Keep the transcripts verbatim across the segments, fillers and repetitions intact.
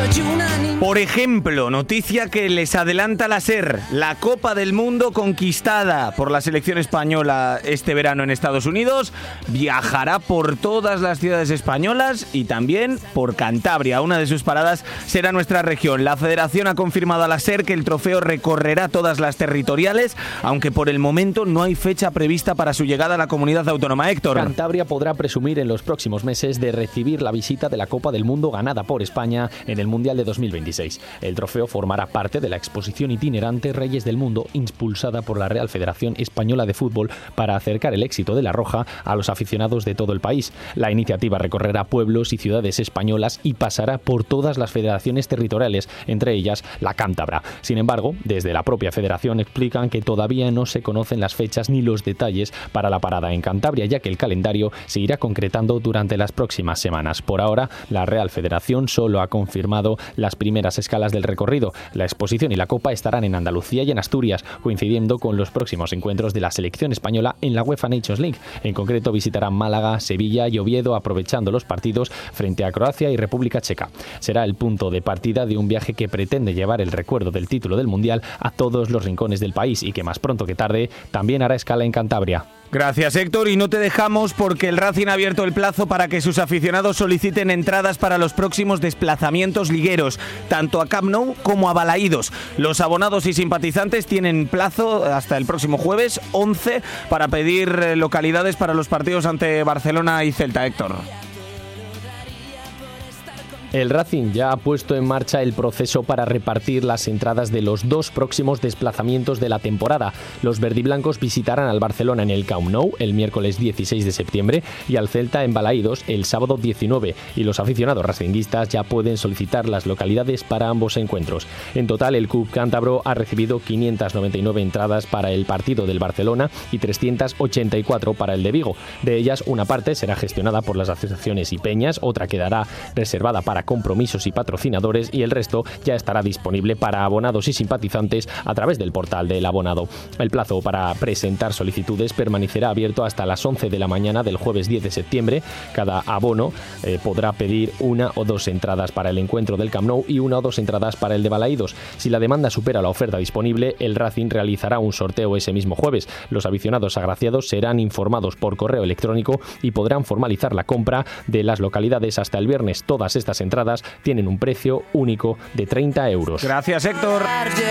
Por ejemplo, noticia que les adelanta la SER, la Copa del Mundo conquistada por la selección española este verano en Estados Unidos viajará por todas las ciudades españolas y también por Cantabria. Una de sus paradas será nuestra región. La Federación ha confirmado a la SER que el trofeo recorrerá todas las territoriales, aunque por el momento no hay fecha prevista para su llegada a la comunidad autónoma. Héctor. Cantabria podrá presumir en los próximos meses de recibir la visita de la Copa del Mundo ganada por España en el Mundial de dos mil veintiséis. El trofeo formará parte de la exposición itinerante Reyes del Mundo, impulsada por la Real Federación Española de Fútbol para acercar el éxito de la Roja a los aficionados de todo el país. La iniciativa recorrerá pueblos y ciudades españolas y pasará por todas las federaciones territoriales, entre ellas la cántabra. Sin embargo, desde la propia federación explican que todavía no se conocen las fechas ni los detalles para la parada en Cantabria, ya que el calendario se irá concretando durante las próximas semanas. Por ahora, la Real Federación solo ha confirmado las primeras escalas del recorrido. La exposición y la Copa estarán en Andalucía y en Asturias, coincidiendo con los próximos encuentros de la selección española en la UEFA Nations League. En concreto, visitarán Málaga, Sevilla y Oviedo, aprovechando los partidos frente a Croacia y República Checa. Será el punto de partida de un viaje que pretende llevar el recuerdo del título del Mundial a todos los rincones del país y que más pronto que tarde también hará escala en Cantabria. Gracias, Héctor, y no te dejamos porque el Racing ha abierto el plazo para que sus aficionados soliciten entradas para los próximos desplazamientos ligueros, tanto a Camp Nou como a Balaídos. Los abonados y simpatizantes tienen plazo hasta el próximo jueves once para pedir localidades para los partidos ante Barcelona y Celta, Héctor. El Racing ya ha puesto en marcha el proceso para repartir las entradas de los dos próximos desplazamientos de la temporada. Los verdiblancos visitarán al Barcelona en el Camp Nou el miércoles dieciséis de septiembre y al Celta en Balaídos el sábado diecinueve, y los aficionados racinguistas ya pueden solicitar las localidades para ambos encuentros. En total, el club cántabro ha recibido quinientas noventa y nueve entradas para el partido del Barcelona y trescientas ochenta y cuatro para el de Vigo. De ellas, una parte será gestionada por las asociaciones y peñas, otra quedará reservada para compromisos y patrocinadores y el resto ya estará disponible para abonados y simpatizantes a través del portal del abonado. El plazo para presentar solicitudes permanecerá abierto hasta las once de la mañana del jueves diez de septiembre. Cada abono eh, podrá pedir una o dos entradas para el encuentro del Camp Nou y una o dos entradas para el de Balaídos. Si la demanda supera la oferta disponible, el Racing realizará un sorteo ese mismo jueves. Los aficionados agraciados serán informados por correo electrónico y podrán formalizar la compra de las localidades hasta el viernes. Todas estas entradas tienen un precio único de treinta euros. Gracias, Héctor.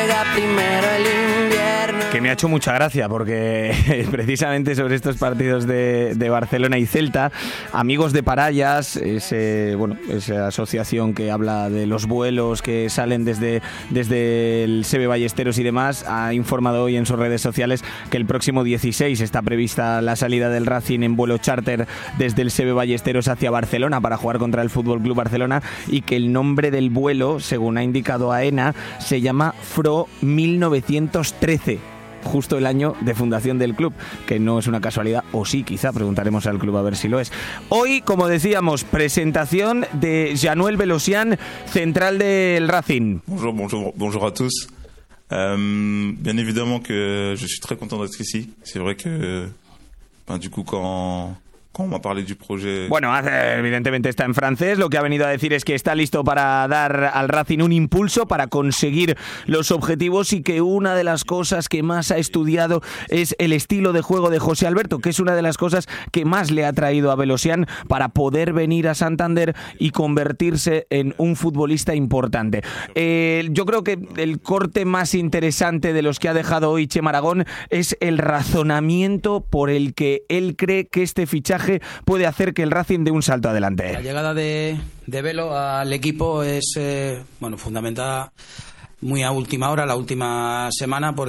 Que me ha hecho mucha gracia porque precisamente sobre estos partidos de, de Barcelona y Celta, Amigos de Parallas, ese, bueno, esa asociación que habla de los vuelos que salen desde, desde el Sebe Ballesteros y demás, ha informado hoy en sus redes sociales que el próximo dieciséis está prevista la salida del Racing en vuelo charter desde el Sebe Ballesteros hacia Barcelona para jugar contra el F C Barcelona, y que el nombre del vuelo, según ha indicado AENA, se llama F R O mil novecientos trece. Justo el año de fundación del club, que no es una casualidad, o sí, quizá, preguntaremos al club a ver si lo es. Hoy, como decíamos, presentación de Januel Velosian, central del Racing. Bonjour, bonjour, bonjour a tous. Um, bien évidemment que je suis très content d'être ici. C'est vrai que, ben, du coup, quand... Bueno, evidentemente está en francés. Lo que ha venido a decir es que está listo para dar al Racing un impulso para conseguir los objetivos, y que una de las cosas que más ha estudiado es el estilo de juego de José Alberto, que es una de las cosas que más le ha traído a Velosian para poder venir a Santander y convertirse en un futbolista importante. Eh, yo creo que el corte más interesante de los que ha dejado hoy Chema Aragón es el razonamiento por el que él cree que este fichaje puede hacer que el Racing dé un salto adelante. La llegada de, de Velo al equipo es eh, bueno, fundamental muy a última hora, la última semana, porque